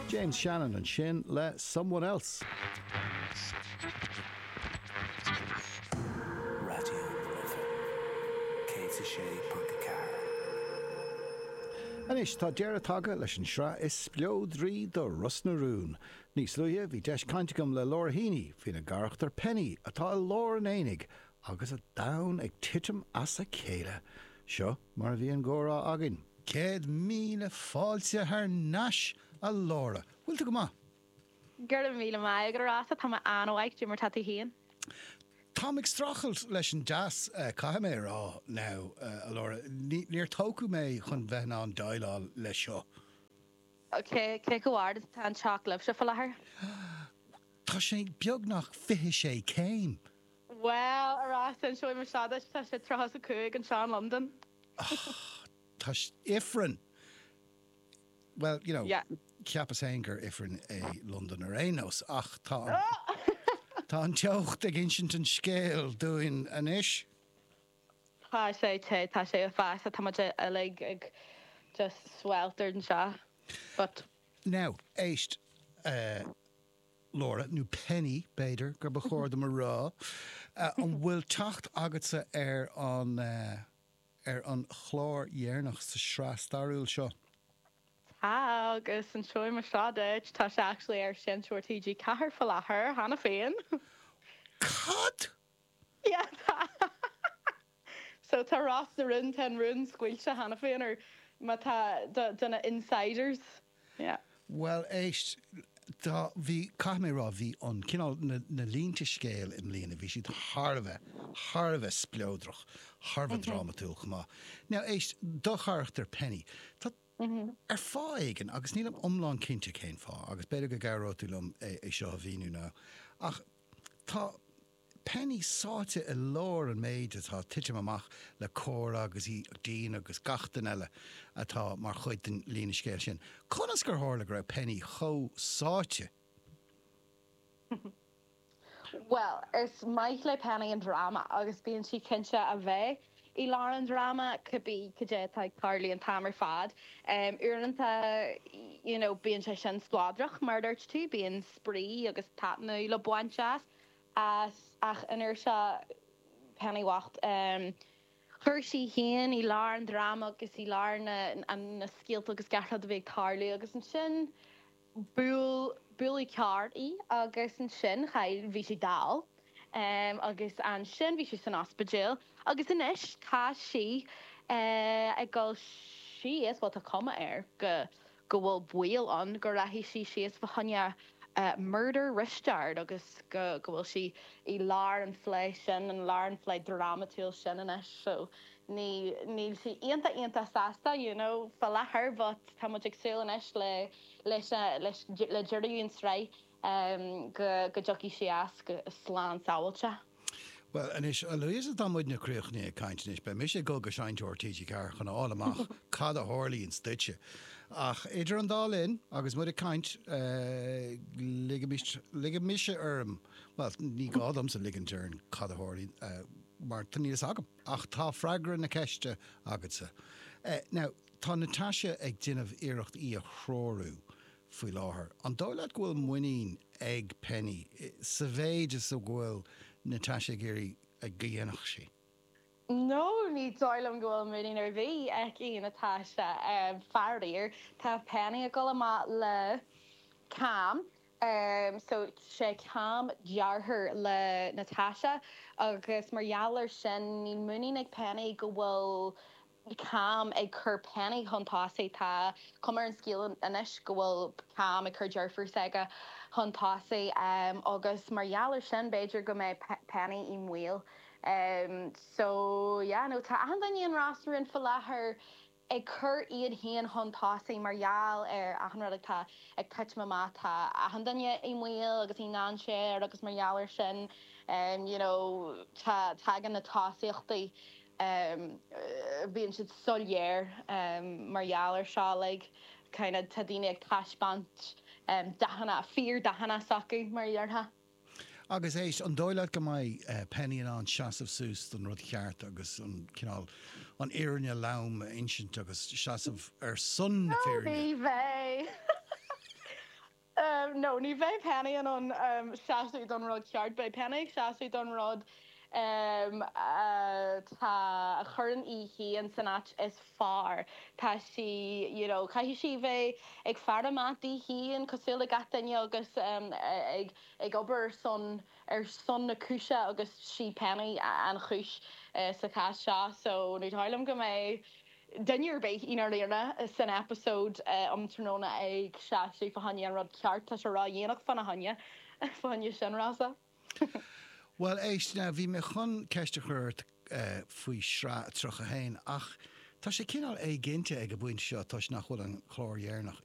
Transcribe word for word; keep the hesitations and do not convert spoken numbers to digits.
James Shannon and Shin le Someone Else. Radio Katie Shea Punkacar. Anis tá dearad taga leis an sra is spliod rí do Rusnarún. Nís luia bhí deis cantigam le Laura Heaney hí na garachtar Penny atá Laura an énig agus a dawn ag titim as a céile. Seo mar bhí an gcóra agin. Céad míle fáilte haar nas a Laura. Bhfuil go má? Gur míle mai gur rasa tá anhaig Jimmer tatí hían. Tá ag strachelt leis an jazz uh, caiim mé rá now uh, a Laura. Níor tócu mé chun bheith an dailá le seo. Ok, cé go bhhard tá an seachlab se fallahar? Tá sé beag nach fihe sé céim. Well, a rasa an seoim mar sada tá sé trahas a cúig an Sean London. Tá ifrin. Well, you know, Yeah. ceapas éingur ifrin é London ar énos ach tá tá an teocht ag insint an scéal dúin an isis. Tá sé te, tá sé a fás a tá a le ag just sweltered an seo. But Now, éist uh, Laura, nu Penny beidir gur bechóir am a rá uh, an bhfuil tacht agatsa ar an uh, ar an chlár dhéarnach sa srá starúil seo. tá agus an seoim mar sada tá sé actually ar sin seoir T G cahar fallahar hána féin. Cad? Yeah, tá. So tá Ross the run ten run squeal se hána féin ar ma tá duna insiders. Yeah. Well, éist tá bhí caithmé rá bhí an cinál na, na línta scéal im líana bhí siad Harbheith Harbheith splódrach Harbheith dramatúil má. Now éist do charachtar Penny tá ar fá éigen agus nílam omláin cinnte céin fá agus beidir go garóúlam é é seo a bhíú ná ach tá Penny sáte i lár an méid atá tiitim amach le córa agus í dín agus gachtain eile atá mar chuid den lína scéil sin. Conas gur hála go raibh Penny cho sáte? Well, is Mike le Penny and drama agus bíon si cinse a bheith I Lauren drama could be cadet like Carly and Tamar Fad. Um Uranta, you know, being sin squadrach murdered too, being spree agus tatna le buanchas as ach inertia Penny wacht um Hershey hien I Lauren drama agus I Lauren and na skill agus garda big Carly agus and sin bull bully card I agus and sin chail vi dal. Um, agus an sin bhí si san ospidil agus inis tá si uh, ag gáil si is bhil a cuma air go go bhfuil buil an go rahí si si is bhhanne uh, murder ristard agus go go bhfuil si I lár an flé sin an lár an flé dramatúil sin inis so ní ní si ionta ionta sasta you know fallahar but tá muid agsúil inis le leis leis le juiríún srei Um, go go jockey she ask slán sáilte. Well, and is a Louisa Damwood na cruchni a kindness, but Misha go go shine to our T G car on all amach, Cada Horley and Stitcher. Ach, Adrian Dallin, agus mud a kind, uh, ligamisha erm, well, ni godams a liganturn, Cada Horley, uh, Martini Sagam. Ach, ta fragra na keshta agatsa. Uh, now, ta Natasha ag din of Iracht I a chroru. Fui láthir. An dóilead gohfuil muoín ag Penny, sa bhéid is a gohfuil Natasha Geary a ghéanach sí. No, ní dóilm gohfuil muoín ar bhí ag í Natasha um, faríir tá Penny a gola má le cam um, so sé cam dearthir le Natasha agus margheallar sin ní muoín ag Penny go bhfuil cam ag cur Penny hontása tá cumar an scíal inis go bhfuil cam ag cur dearfar saga hontása um, agus margheallar sin beidir go mé Penny I mhuiil. Um, so yeah, no tá andaíon rasúin fallahar ag cur iad híon hontása margheall ar ahanrad tá ag touch mamá tá ahandaine I mhuiil agus I ná sé agus margheallar sin um, you know tá tagan na tásaíochtaí um uh, being should solier um Marialler Shaw like kind of tadine ag tashbant um dahana fear dahana saku Mariarha Agus éis an dóilead go mai uh, Penny an seaamh sús don rud cheart agus an cinál an éirne lam insint agus seaamh ar sun na féirne. Um, no, ní bheith penny an an um, seaú don rud ceart be penny seaú don rud um, uh, tá a churann ihí an sanat is far. Tá si, you know, caihí si bheith ag fearr mátí híín cosúla gatainne agus um, ag, ag obair son ar son na cúise agus si penny an chúis uh, sa cá seo, so ní táilm go mé Dunnear beit inar léirna san episode uh, om tróna ag seaú fa hanne an rud ceart tá se rá dhéanaach fan a hanne fanne sin rasa. Well éis na bhí me chun ceiste chuirt uh, faoi srá trocha hain ach tá sé cinál é gininte ag go bhain seo tá nach chuil an chlóréarnach